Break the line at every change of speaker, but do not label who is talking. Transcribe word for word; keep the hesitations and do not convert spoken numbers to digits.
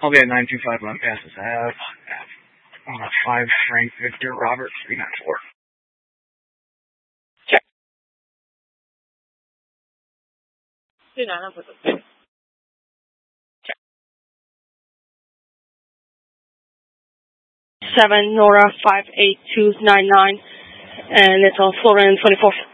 I'll be at nine two five Lancaster Ave. On a five Frank Victor Robert three nine four.
Check. Two nine up with us. Check.
Seven Nora five eight two nine nine, and it's on Florida twenty fourth.